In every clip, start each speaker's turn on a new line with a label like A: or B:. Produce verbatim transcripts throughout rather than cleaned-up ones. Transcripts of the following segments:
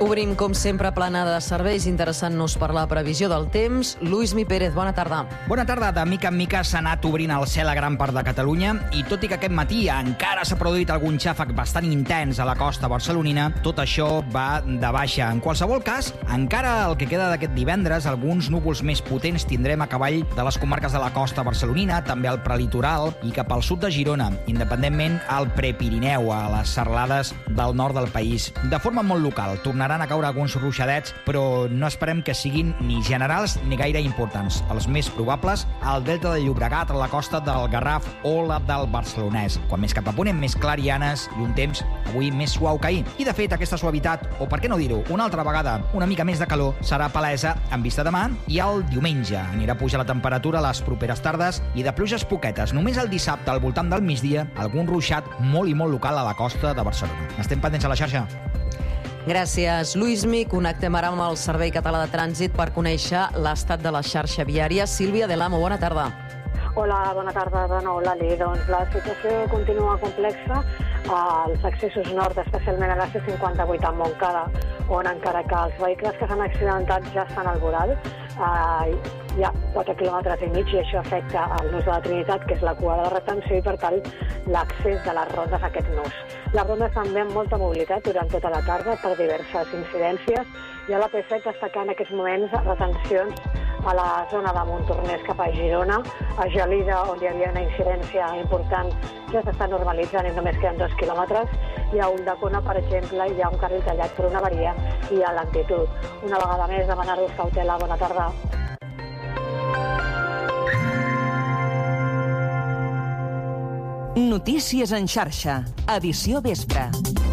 A: Obrim, com sempre, plana de serveis. Interessant-nos per la previsió del temps. Luismi Pérez, bona tarda.
B: Bona tarda. De mica en mica s'ha anat obrint el cel a gran part de Catalunya i tot i que aquest matí encara s'ha produït algun xàfec bastant intens a la costa barcelonina, tot això va de baixa. En qualsevol cas, encara el que queda d'aquest divendres, alguns núvols més potents tindrem a cavall de les comarques de la costa barcelonina, també al prelitoral i cap al sud de Girona, independentment al Prepirineu, a les serralades del nord del país. De forma molt local, tornaran a caure alguns ruixadets, però no esperem que siguin ni generals ni gaire importants. Els més probables al delta del Llobregat, a la costa del Garraf o la del Barcelonès. Quan més cap a ponent, més clarianes i un temps avui més suau que ahir. I de fet, aquesta suavitat, o per què no dir-ho, una altra vegada, una mica més de calor, serà palesa en vista demà i el diumenge. Anirà a pujar la temperatura a les properes tardes i de pluges poquetes. Només el dissabte, al voltant del migdia, algun ruixat molt i molt local a la costa de Barcelona. Estem pendents a la xarxa.
A: Gràcies, Luismi. Connectem ara amb el Servei Català de Trànsit per conèixer l'estat de la xarxa viària. Sílvia Delamo, bona tarda.
C: Hola, bona tarda de nou, Lali. Doncs la situació continua complexa als accessos nord, especialment a la C cinquanta-vuit a Montcada, on encara que els vehicles que s'han accidentat ja estan al voral. Uh, hi ha quatre quilòmetres i mig i això afecta el nus de la Trinitat, que és la cua de la retenció, i per tant l'accés de les rondes a aquest nus. Les rondes també amb molta mobilitat durant tota la tarda per diverses incidències, i a la P set destacar en aquests moments retencions a la zona de Montornès cap a Girona, a Gelida, on hi havia una incidència important, ja s'està normalitzant i només queden dos quilòmetres, i a Ulldecona, per exemple, hi ha un carril tallat per una avaria i a l'Antitud. Una vegada més, demanar-vos cautela. Bona tarda.
D: Notícies en xarxa, edició vespre.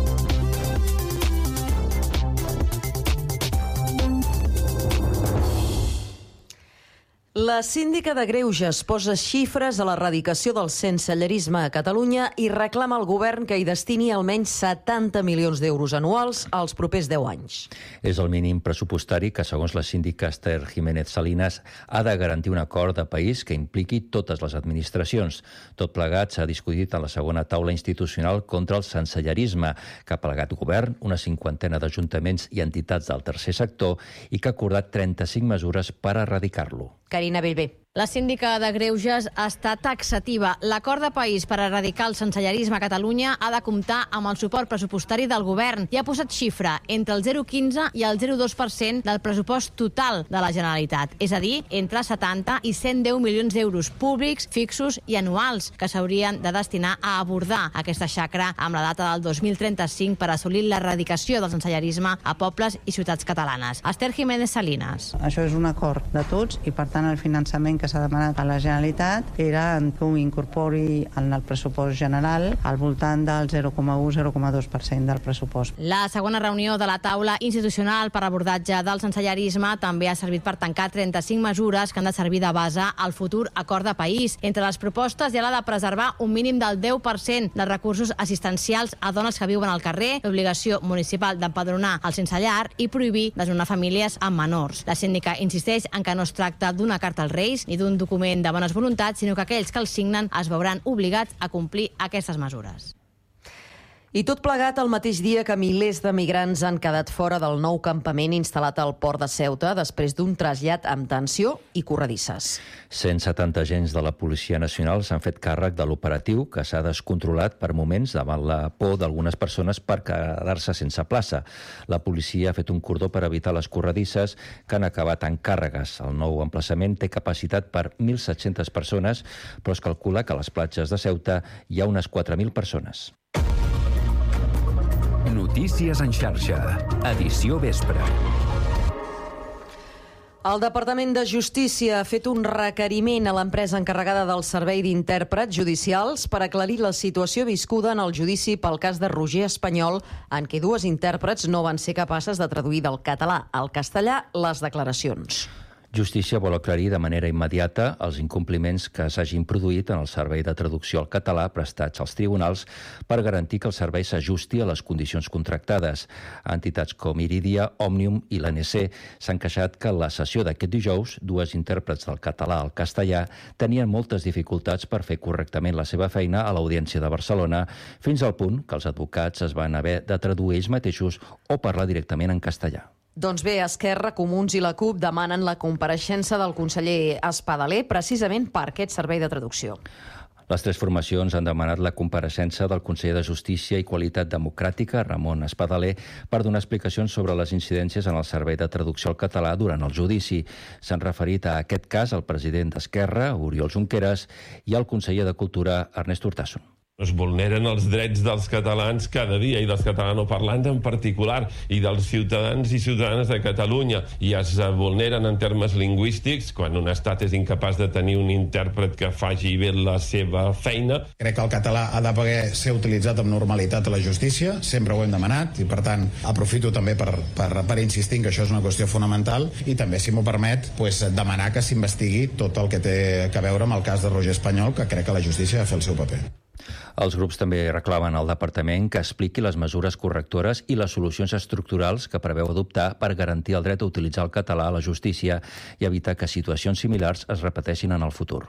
A: La síndica de Greuges posa xifres a l'erradicació del sensellarisme a Catalunya i reclama al govern que hi destini almenys setanta milions d'euros anuals als propers deu anys.
E: És el mínim pressupostari que, segons la síndica Esther Jiménez Salinas, ha de garantir un acord de país que impliqui totes les administracions. Tot plegat s'ha discutit en la segona taula institucional contra el sensellarisme, que ha plegat govern, una cinquantena d'ajuntaments i entitats del tercer sector i que ha acordat trenta-cinc mesures per erradicar-lo.
A: Carina Bellver.
F: La síndica de Greuges està taxativa. L'acord de país per erradicar el sensellarisme a Catalunya ha de comptar amb el suport pressupostari del govern i ha posat xifra entre el zero coma quinze i el zero coma dos per cent del pressupost total de la Generalitat, és a dir, entre setanta i cent deu milions d'euros públics, fixos i anuals que s'haurien de destinar a abordar aquesta xacra amb la data del dos mil trenta-cinc per assolir l'erradicació del sensellarisme a pobles i ciutats catalanes. Esther Jiménez Salinas.
G: Això és un acord de tots i, per tant, el finançament que s'ha demanat a la Generalitat era que ho incorpori en el pressupost general al voltant del zero coma u a zero coma dos per cent del pressupost.
F: La segona reunió de la taula institucional per abordatge del sensellarisme també ha servit per tancar trenta-cinc mesures que han de servir de base al futur acord de país. Entre les propostes hi ha la de preservar un mínim del deu per cent dels recursos assistencials a dones que viuen al carrer, l'obligació municipal d'empadronar el sense llar i prohibir desnonar famílies amb menors. La síndica insisteix en que no es tracta d'una carta als Reis ni d'un document de bones voluntats, sinó que aquells que el signen es veuran obligats a complir aquestes mesures.
A: I tot plegat el mateix dia que milers de migrants han quedat fora del nou campament instal·lat al port de Ceuta després d'un trasllat amb tensió i corredisses.
E: cent setanta agents de la Policia Nacional s'han fet càrrec de l'operatiu que s'ha descontrolat per moments davant la por d'algunes persones per quedar-se sense plaça. La policia ha fet un cordó per evitar les corredisses que han acabat en càrregues. El nou emplaçament té capacitat per mil set-centes persones, però es calcula que a les platges de Ceuta hi ha unes quatre mil persones.
H: Notícies en xarxa, edició vespre.
A: El Departament de Justícia ha fet un requeriment a l'empresa encarregada del servei d'intèrprets judicials per aclarir la situació viscuda en el judici pel cas de Roger Espanyol, en què dues intèrprets no van ser capaces de traduir del català al castellà les declaracions.
E: Justícia vol aclarir de manera immediata els incompliments que s'hagin produït en el servei de traducció al català prestats als tribunals per garantir que el servei s'ajusti a les condicions contractades. Entitats com Iridia, Òmnium i l'A N C s'han queixat que en la sessió d'aquest dijous, dues intèrprets del català al castellà tenien moltes dificultats per fer correctament la seva feina a l'Audiència de Barcelona, fins al punt que els advocats es van haver de traduir ells mateixos o parlar directament en castellà.
A: Doncs bé, Esquerra, Comuns i la CUP demanen la compareixença del conseller Espadaler precisament per aquest servei de traducció.
E: Les tres formacions han demanat la compareixença del conseller de Justícia i Qualitat Democràtica, Ramon Espadaler, per donar explicacions sobre les incidències en el servei de traducció al català durant el judici. S'han referit a aquest cas al president d'Esquerra, Oriol Junqueras, i al conseller de Cultura, Ernest Urtasun.
I: Es vulneren els drets dels catalans cada dia i dels catalanoparlants en particular i dels ciutadans i ciutadanes de Catalunya, i es vulneren en termes lingüístics quan un estat és incapaç de tenir un intèrpret que faci bé la seva feina.
J: Crec que el català ha de poder ser utilitzat amb normalitat a la justícia, sempre ho hem demanat i per tant aprofito també per, per, per insistir en que això és una qüestió fonamental i també, si m'ho permet, pues, demanar que s'investigui tot el que té a veure amb el cas de Roger Espanyol, que crec que la justícia ha de fer el seu paper.
E: Els grups també reclamen al departament que expliqui les mesures correctores i les solucions estructurals que preveu adoptar per garantir el dret a utilitzar el català a la justícia i evitar que situacions similars es repeteixin en el futur.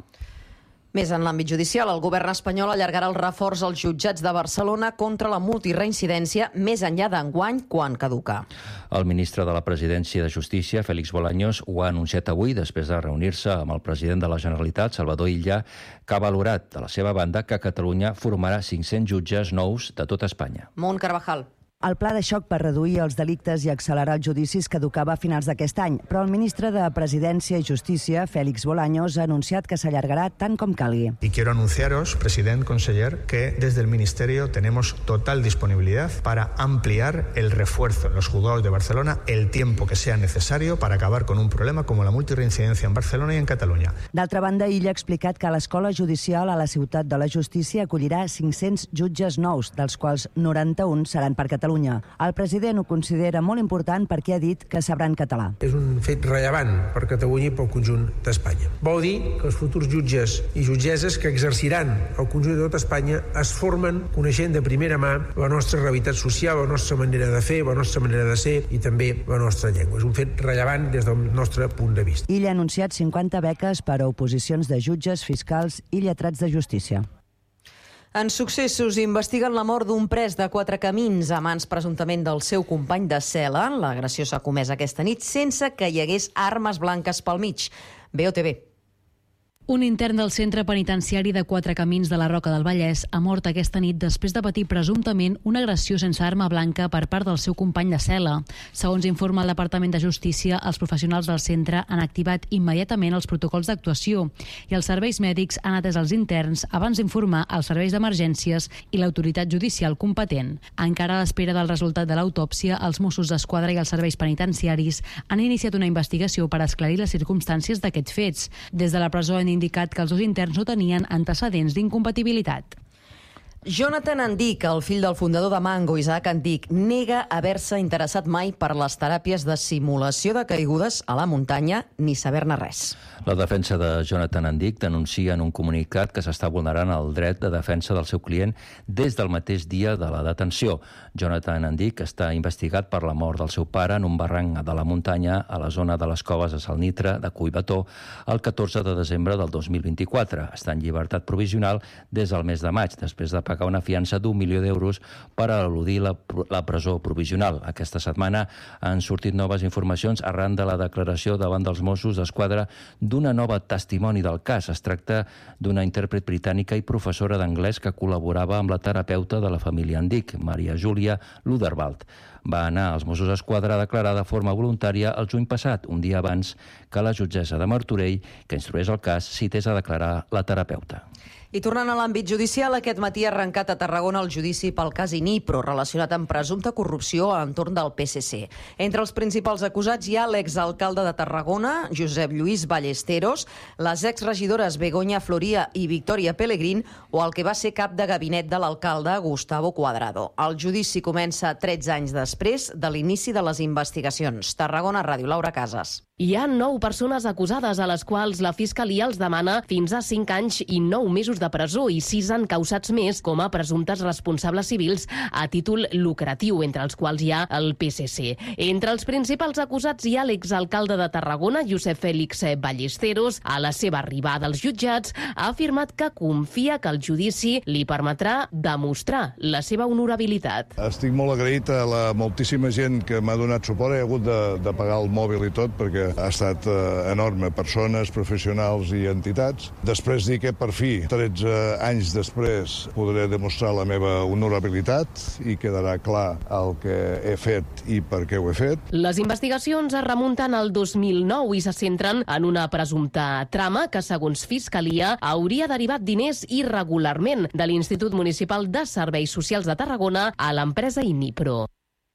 A: Més en l'àmbit judicial, el govern espanyol allargarà el reforç als jutjats de Barcelona contra la multireincidència més enllà d'enguany, quan caduca.
E: El ministre de la Presidència de Justícia, Félix Bolaños, ho ha anunciat avui després de reunir-se amb el president de la Generalitat, Salvador Illa, que ha valorat de la seva banda que Catalunya formarà cinc-cents jutges nous de tot Espanya.
A: Mont Carvajal.
K: El pla de xoc per reduir els delictes i accelerar els judicis caducava a finals d'aquest any, però el ministre de Presidència i Justícia, Félix Bolaños, ha anunciat que s'allargarà tant com calgui.
L: Y quiero anunciaros, president, conseller, que desde el Ministerio tenemos total disponibilidad para ampliar el refuerzo en los juzgados de Barcelona el tiempo que sea necesario para acabar con un problema como la multirreincidencia en Barcelona y en Catalunya.
K: D'altra banda, Illa ha explicat que l'Escola Judicial a la Ciutat de la Justícia acollirà cinc-cents jutges nous, dels quals noranta-un seran per Catalunya. El president ho considera molt important perquè ha dit que sabran català.
M: És un fet rellevant per Catalunya i pel conjunt d'Espanya. Vol dir que els futurs jutges i jutgesses que exerciran el conjunt de tot Espanya es formen coneixent de primera mà la nostra realitat social, la nostra manera de fer, la nostra manera de ser i també la nostra llengua. És un fet rellevant des del nostre punt de vista.
K: Illa ha anunciat cinquanta beques per a oposicions de jutges, fiscals i lletrats de justícia.
A: En successos, investiguen la mort d'un pres de Quatrecamins a mans presumptament del seu company de cel·la. L'agressió s'ha comès aquesta nit sense que hi hagués armes blanques pel mig. B O T V.
N: Un intern del centre penitenciari de Quatrecamins de la Roca del Vallès ha mort aquesta nit després de patir presumptament una agressió sense arma blanca per part del seu company de cel·la. Segons informa el Departament de Justícia, els professionals del centre han activat immediatament els protocols d'actuació i els serveis mèdics han atès els interns abans d'informar els serveis d'emergències i l'autoritat judicial competent. Encara a l'espera del resultat de l'autòpsia, els Mossos d'Esquadra i els serveis penitenciaris han iniciat una investigació per esclarir les circumstàncies d'aquests fets. Des de la presó han indicat que els dos interns no tenien antecedents d'incompatibilitat.
A: Jonathan Andic, el fill del fundador de Mango, Isaac Andic, nega haver-se interessat mai per les teràpies de simulació de caigudes a la muntanya ni saber-ne res.
E: La defensa de Jonathan Andic denuncia en un comunicat que s'està vulnerant el dret de defensa del seu client des del mateix dia de la detenció. Jonathan Andic està investigat per la mort del seu pare en un barranc de la muntanya a la zona de les coves de Salnitra de Collbató el catorze de desembre del dos mil vint-i-quatre. Està en llibertat provisional des del mes de maig, després de pagar una fiança d'un milió d'euros per eludir la, la presó provisional. Aquesta setmana han sortit noves informacions arran de la declaració davant dels Mossos d'Esquadra d'una nova testimoni del cas. Es tracta d'una intèrpret britànica i professora d'anglès que col·laborava amb la terapeuta de la família Andic, Maria Júlia Ludervald. Va anar als Mossos d'Esquadra a declarar de forma voluntària el juny passat, un dia abans que la jutgessa de Martorell, que instrueix el cas, cités a declarar la terapeuta.
A: I tornant a l'àmbit judicial, aquest matí ha arrencat a Tarragona el judici pel cas Inipro, relacionat amb presumpta corrupció a l'entorn del P S C. Entre els principals acusats hi ha l'exalcalde de Tarragona, Josep Lluís Ballesteros, les exregidores Begoña Floria i Victòria Pelegrín o el que va ser cap de gabinet de l'alcalde, Gustavo Cuadrado. El judici comença tretze anys després de l'inici de les investigacions. Tarragona Ràdio, Laura Casas.
O: Hi ha nou persones acusades a les quals la Fiscalia els demana fins a cinc anys i nou mesos de presó i sis encausats més com a presumptes responsables civils a títol lucratiu, entre els quals hi ha el P S C. Entre els principals acusats hi ha l'exalcalde de Tarragona, Josep Félix Ballesteros. A la seva arribada als jutjats ha afirmat que confia que el judici li permetrà demostrar la seva honorabilitat.
P: Estic molt agraït a la moltíssima gent que m'ha donat suport. He hagut de, de pagar el mòbil i tot perquè ha estat eh, enorme, persones, professionals i entitats. Després dir que per fi, tretze anys després, podré demostrar la meva honorabilitat i quedarà clar el que he fet i per què ho he fet.
O: Les investigacions es remunten al dos mil nou i se centren en una presumpta trama que, segons Fiscalia, hauria derivat diners irregularment de l'Institut Municipal de Serveis Socials de Tarragona a l'empresa Inipro.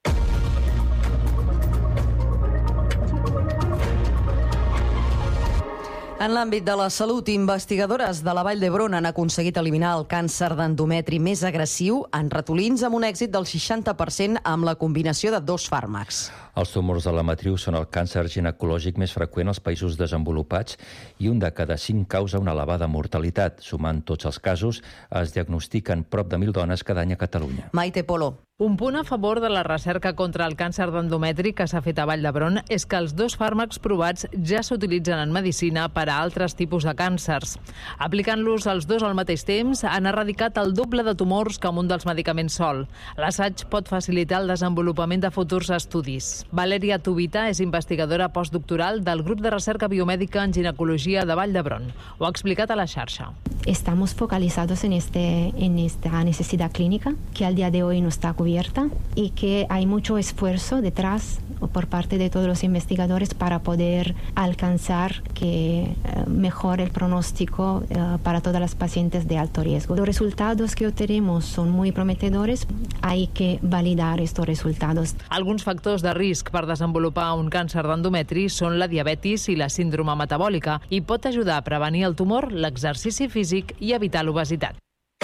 A: En l'àmbit de la salut, investigadores de la Vall d'Hebron han aconseguit eliminar el càncer d'endometri més agressiu en ratolins amb un èxit del seixanta per cent amb la combinació de dos fàrmacs.
E: Els tumors de la matriu són el càncer ginecològic més freqüent als països desenvolupats i un de cada cinc causa una elevada mortalitat. Sumant tots els casos, es diagnostiquen prop de mil dones cada any a Catalunya.
A: Maite Polo.
Q: Un punt a favor de la recerca contra el càncer d'endometri que s'ha fet a Vall d'Hebron és que els dos fàrmacs provats ja s'utilitzen en medicina per a altres tipus de càncers. Aplicant-los els dos al mateix temps, han erradicat el doble de tumors que amb un dels medicaments sol. L'assaig pot facilitar el desenvolupament de futurs estudis. Valeria Tubita és investigadora postdoctoral del grup de recerca biomèdica en ginecologia de Vall d'Hebron. Ho ha explicat a la xarxa.
R: Estamos focalizados en, este, en esta necesidad clínica que al día de hoy no está cubierta y que hay mucho esfuerzo detrás por parte de todos los investigadores para poder alcanzar que uh, mejore el pronóstico uh, para todas las pacientes de alto riesgo. Los resultados que obtenemos son muy prometedores, hay que validar estos resultados.
Q: Alguns factors de risc per desenvolupar un càncer d'endometri són la diabetis i la síndrome metabòlica i pot ajudar a prevenir el tumor, l'exercici físic i evitar l'obesitat.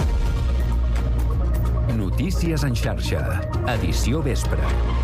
H: Notícies en xarxa. Edició vespre.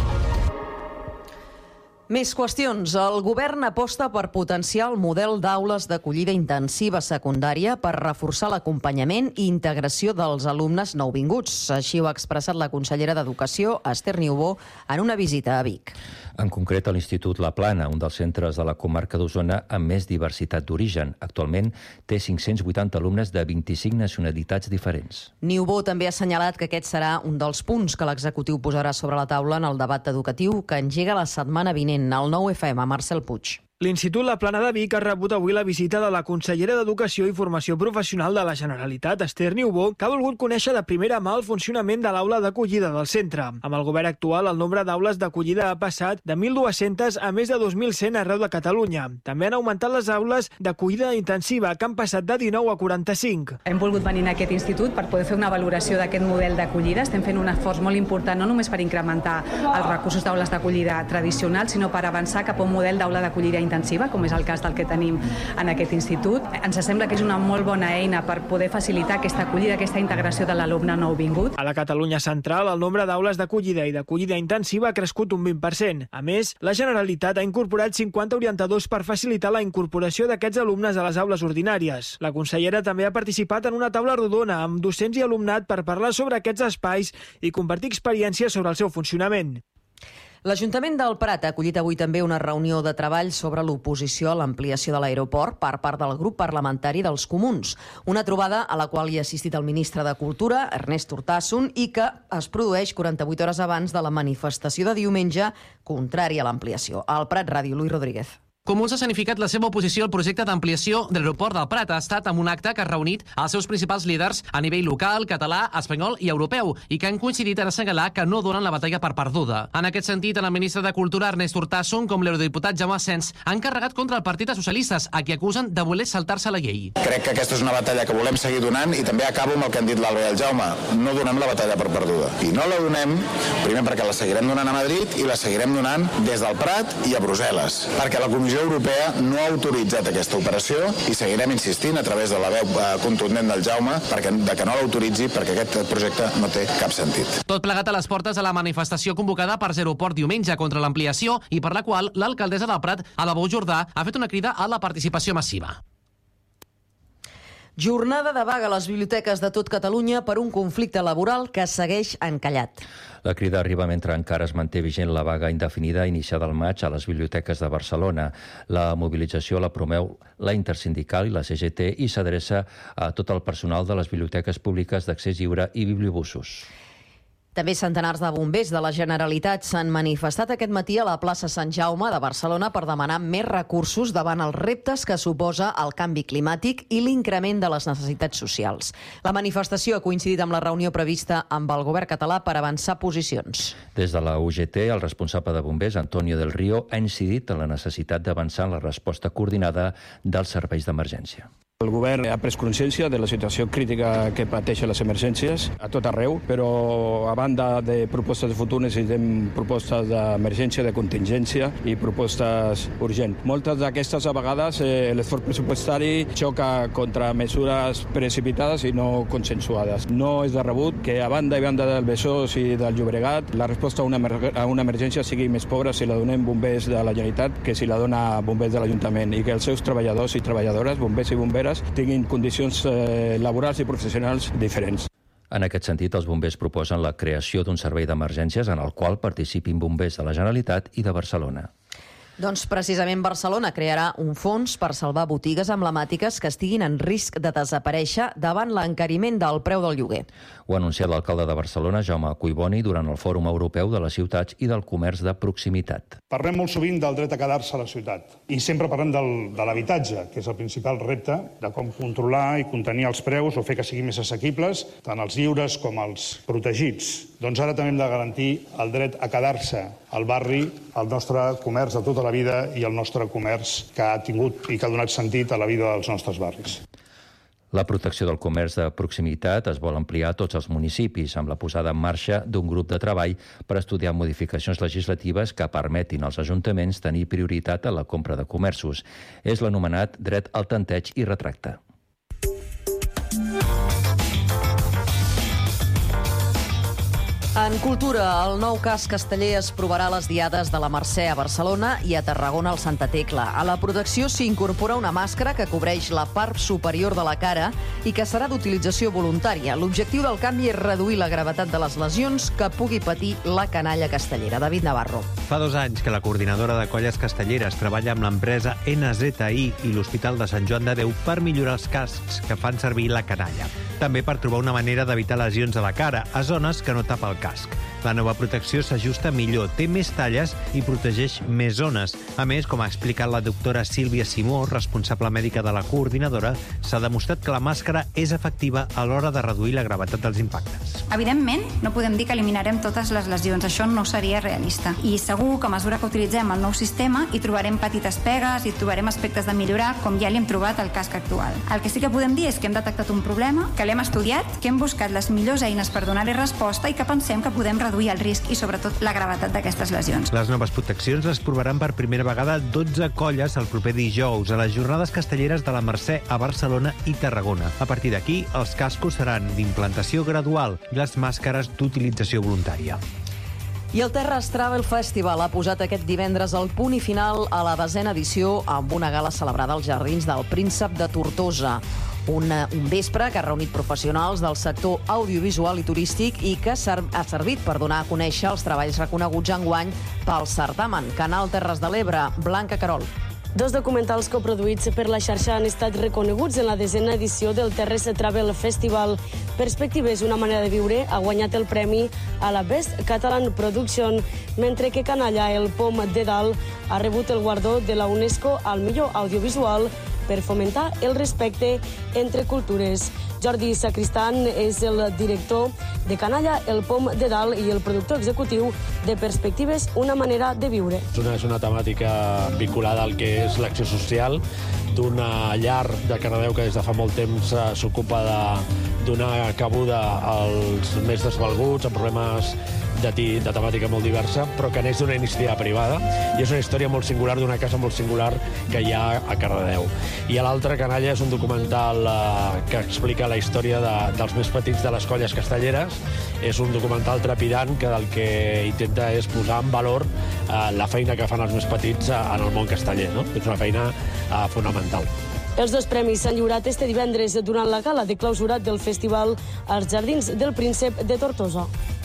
A: Més qüestions. El govern aposta per potenciar el model d'aules d'acollida intensiva secundària per reforçar l'acompanyament i integració dels alumnes nouvinguts. Així ho ha expressat la consellera d'Educació, Esther Niubó, en una visita a Vic.
E: En concret, a l'Institut La Plana, un dels centres de la comarca d'Osona amb més diversitat d'origen. Actualment té cinc-cents vuitanta alumnes de vint-i-cinc nacionalitats diferents.
A: Niubó també ha assenyalat que aquest serà un dels punts que l'executiu posarà sobre la taula en el debat educatiu que engega la setmana vinent. Al nou F M, Marcel Puig.
S: L'Institut La Plana de Vic ha rebut avui la visita de la consellera d'Educació i Formació Professional de la Generalitat, Esther Niubó, que ha volgut conèixer de primera mà el funcionament de l'aula d'acollida del centre. Amb el govern actual, el nombre d'aules d'acollida ha passat de mil dues-centes a més de dos mil cent arreu de Catalunya. També han augmentat les aules d'acollida intensiva, que han passat de dinou a quaranta-cinc.
T: Hem volgut venir a aquest institut per poder fer una valoració d'aquest model d'acollida. Estem fent un esforç molt important, no només per incrementar els recursos d'aules d'acollida tradicionals, sinó per avançar cap a un model d'aula d'acollida intensiva, com és el cas del que tenim en aquest institut. Ens sembla que és una molt bona eina per poder facilitar aquesta acollida, aquesta integració de l'alumne nouvingut.
S: A la Catalunya central, el nombre d'aules d'acollida i d'acollida intensiva ha crescut un vint per cent. A més, la Generalitat ha incorporat cinquanta orientadors per facilitar la incorporació d'aquests alumnes a les aules ordinàries. La consellera també ha participat en una taula rodona amb docents i alumnat per parlar sobre aquests espais i compartir experiències sobre el seu funcionament.
A: L'Ajuntament del Prat ha acollit avui també una reunió de treball sobre l'oposició a l'ampliació de l'aeroport per part del grup parlamentari dels Comuns. Una trobada a la qual hi ha assistit el ministre de Cultura, Ernest Urtasun, i que es produeix quaranta-vuit hores abans de la manifestació de diumenge contrari a l'ampliació. Al Prat Ràdio, Luis Rodríguez.
U: Comuns ha significat la seva oposició al projecte d'ampliació de l'aeroport del Prat. Ha estat amb un acte que ha reunit els seus principals líders a nivell local, català, espanyol i europeu i que han coincidit en assenyalar que no donen la batalla per perduda. En aquest sentit, tant el ministre de Cultura, Ernest Urtasun, com l'eurodiputat Jaume Asens han carregat contra el Partit dels Socialistes, a qui acusen de voler saltar-se la llei.
V: Crec que aquesta és una batalla que volem seguir donant i també acabo amb el que han dit l'Alba i el Jaume. No donem la batalla per perduda. I no la donem, primer perquè la seguirem donant a Madrid i la seguirem donant des del Prat i a Brussel·les. Perquè la Comissió Comissió Europea no ha autoritzat aquesta operació i seguirem insistint a través de la veu contundent del Jaume perquè, de que no l'autoritzi perquè aquest projecte no té cap sentit.
U: Tot plegat a les portes de la manifestació convocada per Zeroport diumenge contra l'ampliació i per la qual l'alcaldessa del Prat, Ada Bou Jordà, ha fet una crida a la participació massiva.
A: Jornada de vaga a les biblioteques de tot Catalunya per un conflicte laboral que segueix encallat.
E: La crida arriba mentre encara es manté vigent la vaga indefinida iniciada al maig a les biblioteques de Barcelona. La mobilització la promeu la Intersindical i la C G T i s'adreça a tot el personal de les biblioteques públiques d'accés lliure i bibliobussos.
A: També centenars de bombers de la Generalitat s'han manifestat aquest matí a la plaça Sant Jaume de Barcelona per demanar més recursos davant els reptes que suposa el canvi climàtic i l'increment de les necessitats socials. La manifestació ha coincidit amb la reunió prevista amb el govern català per avançar posicions.
E: Des de la U G T, el responsable de bombers, Antonio del Río, ha incidit en la necessitat d'avançar en la resposta coordinada dels serveis d'emergència.
B: El govern ha pres consciència de la situació crítica que pateixen les emergències a tot arreu, però a banda de propostes de futur necessitem propostes d'emergència, de contingència i propostes urgents. Moltes d'aquestes a vegades eh, l'esforç pressupostari xoca contra mesures precipitades i no consensuades. No és de rebut que a banda i banda del Besòs i del Llobregat la resposta a una, a una emergència sigui més pobra si la donem bombers de la Generalitat que si la dona bombers de l'Ajuntament i que els seus treballadors i treballadores, bombers i bomberes, tinguin condicions eh, laborals i professionals diferents.
E: En aquest sentit, els bombers proposen la creació d'un servei d'emergències en el qual participin bombers de la Generalitat i de Barcelona.
A: Doncs precisament Barcelona crearà un fons per salvar botigues emblemàtiques que estiguin en risc de desaparèixer davant l'encariment del preu del lloguer.
E: Ho ha anunciat l'alcalde de Barcelona, Jaume Collboni, durant el Fòrum Europeu de les Ciutats i del Comerç de Proximitat.
C: Parlem molt sovint del dret a quedar-se a la ciutat i sempre parlem del, de l'habitatge, que és el principal repte de com controlar i contenir els preus o fer que siguin més assequibles, tant els lliures com els protegits. Doncs ara també hem de garantir el dret a quedar-se al barri, al nostre comerç de tota la vida i el nostre comerç que ha tingut i que ha donat sentit a la vida dels nostres barris.
E: La protecció del comerç de proximitat es vol ampliar a tots els municipis amb la posada en marxa d'un grup de treball per estudiar modificacions legislatives que permetin als ajuntaments tenir prioritat a la compra de comerços. És l'anomenat dret al tanteig i retracte.
A: En cultura, el nou cas casteller es provarà a les diades de la Mercè a Barcelona i a Tarragona al Santa Tecla. A la protecció s'incorpora una màscara que cobreix la part superior de la cara i que serà d'utilització voluntària. L'objectiu del canvi és reduir la gravetat de les lesions que pugui patir la canalla castellera. David Navarro.
W: Fa dos anys que la coordinadora de colles castelleres treballa amb l'empresa N Z I i l'Hospital de Sant Joan de Déu per millorar els cascs que fan servir la canalla. També per trobar una manera d'evitar lesions a la cara, a zones que no tapa el casc. La nova protecció s'ajusta millor, té més talles i protegeix més zones. A més, com ha explicat la doctora Sílvia Simó, responsable mèdica de la coordinadora, s'ha demostrat que la màscara és efectiva a l'hora de reduir la gravetat dels impactes.
X: Evidentment, no podem dir que eliminarem totes les lesions, això no seria realista. I segur que a mesura que utilitzem el nou sistema hi trobarem petites pegues, hi trobarem aspectes de millorar, com ja li hem trobat al casc actual. El que sí que podem dir és que hem detectat un problema, que l'hem estudiat, que hem buscat les millors eines per donar-li resposta i que pensem que podem reduir el risc i sobretot la gravetat d'aquestes lesions.
W: Les noves proteccions les provaran per primera vegada dotze colles el proper dijous a les jornades castelleres de la Mercè a Barcelona i Tarragona. A partir d'aquí, els cascos seran d'implantació gradual i les màscares d'utilització voluntària.
A: I el Terres Travel Festival ha posat aquest divendres el punt i final a la desena edició amb una gala celebrada als Jardins del Príncep de Tortosa. Un, un vespre que ha reunit professionals del sector audiovisual i turístic i que ser, ha servit per donar a conèixer els treballs reconeguts enguany pel certamen. Canal Terres de l'Ebre, Blanca Carol.
Y: Dos documentals coproduïts per la xarxa han estat reconeguts en la desena edició del Terres Travel Festival. Perspectives, una manera de viure, ha guanyat el premi a la Best Catalan Production, mentre que Canalla, el Pom de Dalt, ha rebut el guardó de la UNESCO al millor audiovisual per fomentar el respecte entre cultures. Jordi Sacristan és el director de Canalla, el Pom de Dalt i el productor executiu de Perspectives, una manera de viure.
Z: És una, és una temàtica vinculada al que és l'acció social d'una llar de Cardedeu que des de fa molt temps s'ocupa de donar cabuda als més desvalguts, amb problemes de, de temàtica molt diversa, però que neix d'una iniciativa privada, i és una història molt singular d'una casa molt singular que hi ha a Cardedeu. I a l'altre, Canalla, és un documental eh, que explica la història de, dels més petits de les colles castelleres. És un documental trepidant que del que intenta és posar en valor eh, la feina que fan els més petits eh, en el món casteller, no? És una feina eh, fonamental.
Y: Els dos premis s'han lliurat este divendres durant la gala de clausurat del festival als Jardins del Príncep de Tortosa.